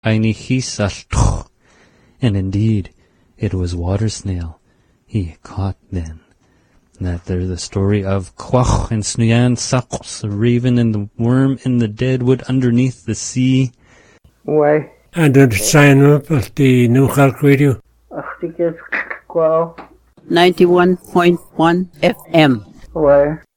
Ainihisal, and indeed, it was water snail he caught then. That there's the story of Quach and Snuyan Sakos, the raven and the worm in the dead wood underneath the sea. Why? And the sign up of the New Khalk Radio. 91.1 FM. Why?